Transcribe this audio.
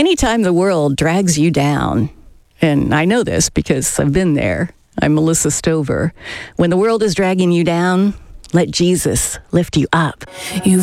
Anytime the world drags you down, and I know this because I've been there, I'm Melissa Stover. When the world is dragging you down, let Jesus lift you up.